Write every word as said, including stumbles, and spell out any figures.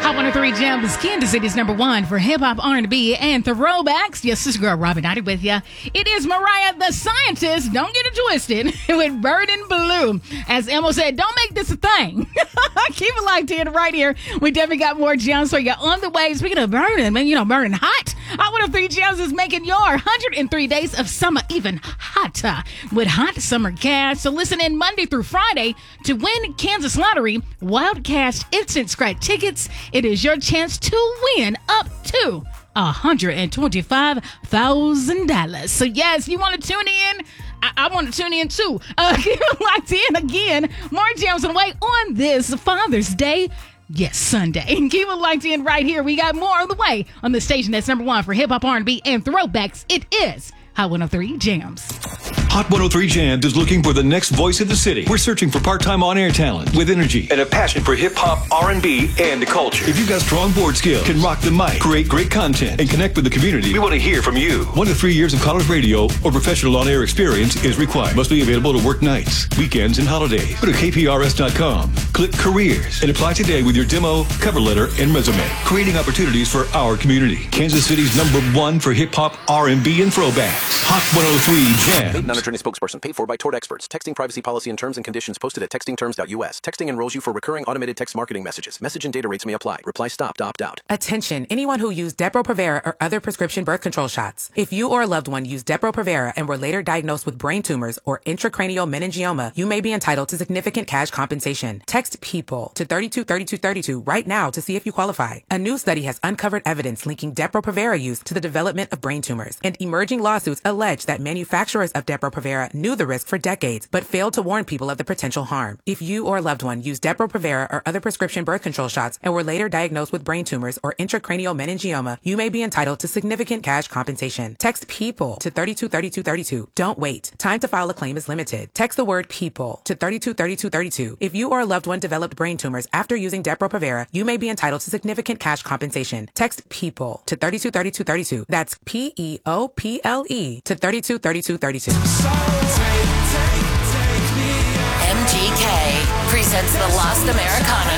Hot one oh three Gems, Kansas City's number one for hip-hop, R and B, and throwbacks. Yes, this is girl Robin Dottie with you. It is Mariah the Scientist, don't get it twisted, with Burning Blue. As Emma said, don't make this a thing. Keep it locked in right here. We definitely got more gems for you on the way. Speaking of burning, man, you know, burning hot. Hot one oh three Gems is making your one hundred three days of summer even hotter with hot summer cash. So listen in Monday through Friday to win Kansas Lottery Wild Cash Instant Scratch tickets. It is your chance to win up to one hundred twenty-five thousand dollars. So yes, you want to tune in? I, I want to tune in too. Uh, get locked in again. More gems on the way on this Father's Day. Yes, Sunday. Keep it locked in right here. We got more on the way on the station that's number one for hip-hop, R and B, and throwbacks. It is Hot one oh three Jams. Hot one oh three Jams is looking for the next voice of the city. We're searching for part-time on-air talent with energy and a passion for hip-hop, R and B, and culture. If you've got strong board skills, can rock the mic, create great content, and connect with the community, we want to hear from you. One to three years of college radio or professional on-air experience is required. Must be available to work nights, weekends, and holidays. Go to K P R S dot com, click Careers, and apply today with your demo, cover letter, and resume. Creating opportunities for our community. Kansas City's number one for hip-hop, R and B, and throwbacks. Hot one oh three Jams. Non-attorney spokesperson paid for by Tort Experts. Texting privacy policy and terms and conditions posted at texting terms dot U S. Texting enrolls you for recurring automated text marketing messages. Message and data rates may apply. Reply stop to opt out. Attention, anyone who used Depo-Provera or other prescription birth control shots. If you or a loved one used Depo-Provera and were later diagnosed with brain tumors or intracranial meningioma, you may be entitled to significant cash compensation. Text PEOPLE to thirty-two thirty-two thirty-two right now to see if you qualify. A new study has uncovered evidence linking Depo-Provera use to the development of brain tumors, and emerging lawsuits allege that manufacturers of Depo-Provera knew the risk for decades, but failed to warn people of the potential harm. If you or a loved one used Depo-Provera or other prescription birth control shots and were later diagnosed with brain tumors or intracranial meningioma, you may be entitled to significant cash compensation. Text PEOPLE to thirty-two thirty-two thirty-two. Don't wait. Time to file a claim is limited. Text the word PEOPLE to thirty-two thirty-two thirty-two. If you or a loved one developed brain tumors after using Depo-Provera, you may be entitled to significant cash compensation. Text PEOPLE to thirty-two thirty-two thirty-two. That's P E O P L E to thirty-two thirty-two thirty-two. M G K presents the Lost Americana